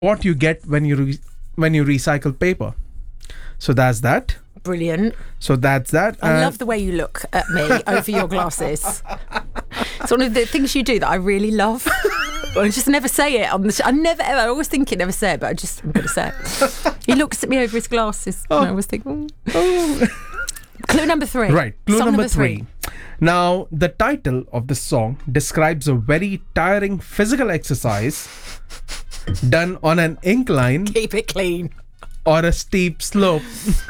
what you get when you recycle paper. So that's that. Brilliant. So that's that. I love the way you look at me over your glasses. It's one of the things you do that I really love. I just never say it on the show. I never ever. I always think it, never say it, but I'm going to say it. He looks at me over his glasses, and I always think, oh. Clue number 3. Right. Clue Song number 3. Now, the title of the song describes a very tiring physical exercise done on an incline. Keep it clean. Or a steep slope.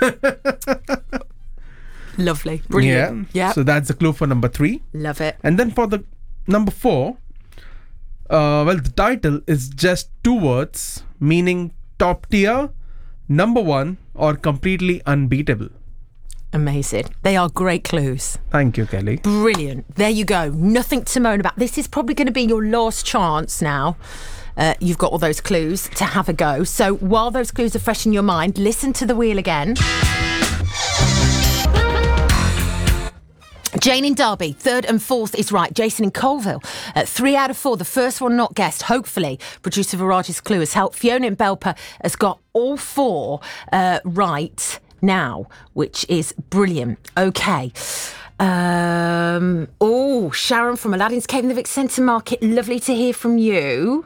Lovely. Brilliant. Yeah. So that's the clue for number 3. Love it. And then for the number 4, the title is just 2 words, meaning top tier, number 1, or completely unbeatable. Amazing. They are great clues. Thank you, Kelly. Brilliant. There you go. Nothing to moan about. This is probably going to be your last chance now. You've got all those clues to have a go. So while those clues are fresh in your mind, listen to the wheel again. Jane in Derby, 3rd and 4th is right. Jason in Colville, 3 out of 4. The first one not guessed. Hopefully, producer Viraj's clue has helped. Fiona in Belper has got all 4 right now, which is brilliant. Okay. Sharon from Aladdin's Cave in the Vic Centre Market. Lovely to hear from you.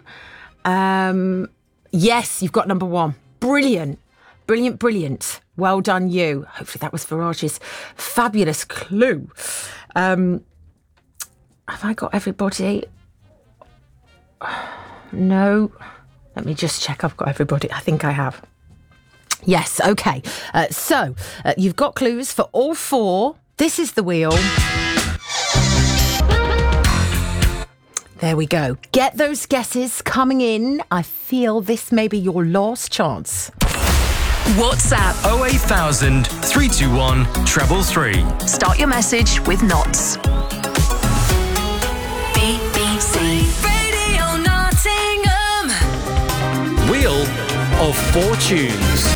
Yes, you've got number 1. Brilliant. Brilliant, brilliant. Well done, you. Hopefully that was Viraj's fabulous clue. Have I got everybody? No. Let me just check I've got everybody. I think I have. Yes, okay. So, you've got clues for all 4. This is the wheel. There we go. Get those guesses coming in. I feel this may be your last chance. WhatsApp 08000 321 333. Start your message with knots. BBC Radio Nottingham. Wheel of Fortunes.